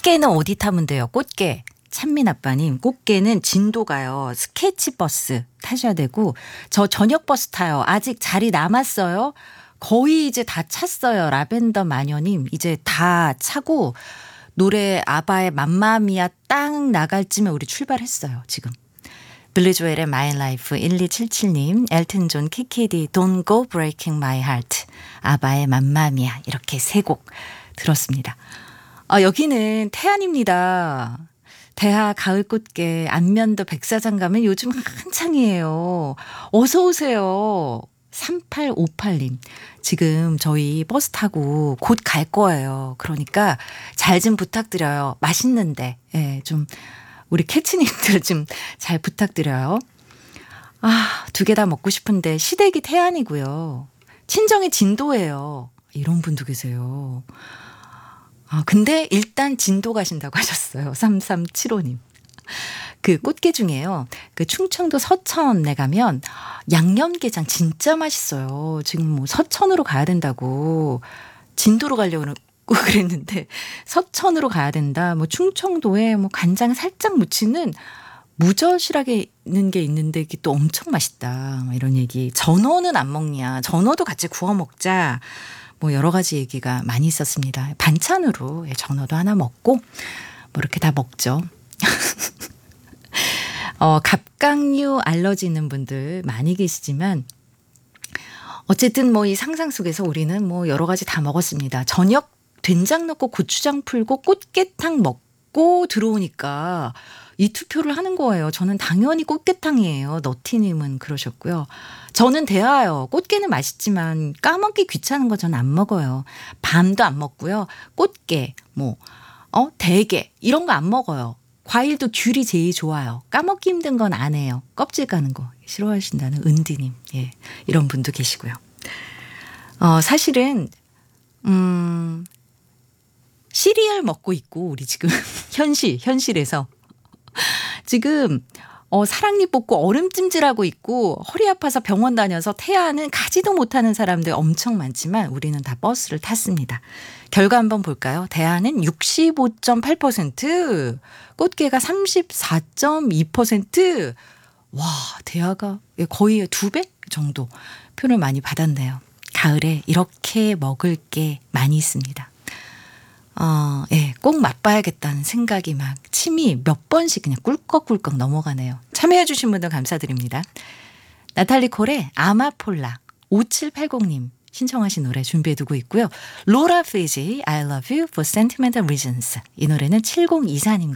꽃게는 어디 타면 돼요? 꽃게. 찬민 아빠님, 꽃게는 진도가요. 스케치버스 타셔야 되고, 저 저녁 버스 타요. 아직 자리 남았어요. 거의 이제 다 찼어요. 라벤더 마녀님, 이제 다 차고, 노래 아바의 맘마미아 딱 나갈 쯤에 우리 출발했어요. 지금. 빌리 조엘의 My Life 1277님, 엘튼 존 키키디 Don't Go Breaking My Heart, 아바의 맘마미아, 이렇게 세 곡 들었습니다. 여기는 태안입니다. 대하 가을꽃게 안면도 백사장 가면 요즘 한창이에요. 어서 오세요. 3858님. 지금 저희 버스 타고 곧 갈 거예요. 그러니까 잘 좀 부탁드려요. 맛있는데. 예, 좀 우리 캐치님들 좀 잘 부탁드려요. 두 개 다 먹고 싶은데 시댁이 태안이고요. 친정이 진도예요. 이런 분도 계세요. 근데 일단 진도 가신다고 하셨어요. 3375님. 그 꽃게 중에요. 그 충청도 서천에 가면 양념게장 진짜 맛있어요. 지금 뭐 서천으로 가야 된다고 진도로 가려고 그랬는데 서천으로 가야 된다. 뭐 충청도에 뭐 간장 살짝 묻히는 무젓이라게 있는 게 있는데 이게 또 엄청 맛있다. 이런 얘기. 전어는 안 먹냐. 전어도 같이 구워 먹자. 뭐 여러 가지 얘기가 많이 있었습니다. 반찬으로 전어도 하나 먹고 뭐 이렇게 다 먹죠. 갑각류 알러지 있는 분들 많이 계시지만 어쨌든 뭐 이 상상 속에서 우리는 뭐 여러 가지 다 먹었습니다. 저녁 된장 넣고 고추장 풀고 꽃게탕 먹고 들어오니까 이 투표를 하는 거예요. 저는 당연히 꽃게탕이에요. 너티님은 그러셨고요. 저는 대하요. 꽃게는 맛있지만 까먹기 귀찮은 거 저는 안 먹어요. 밤도 안 먹고요. 꽃게, 대게 이런 거 안 먹어요. 과일도 귤이 제일 좋아요. 까먹기 힘든 건 안 해요. 껍질 까는 거 싫어하신다는 은디님. 예, 이런 분도 계시고요. 사실은 시리얼 먹고 있고 우리 지금 현실에서 지금 사랑니 뽑고 얼음찜질하고 있고 허리 아파서 병원 다녀서 태아는 가지도 못하는 사람들 엄청 많지만 우리는 다 버스를 탔습니다. 결과 한번 볼까요? 대하는 65.8%, 꽃게가 34.2%. 와, 대하가 거의 2배 정도 표를 많이 받았네요. 가을에 이렇게 먹을 게 많이 있습니다. 꼭 맛봐야겠다는 생각이 막 침이 몇 번씩 그냥 꿀꺽꿀꺽 넘어가네요. 참여해 주신 분들 감사드립니다. 나탈리 콜의 아마폴라 5780님 신청하신 노래 준비해두고 있고요. 로라 프리지 I love you for sentimental reasons, 이 노래는 7024님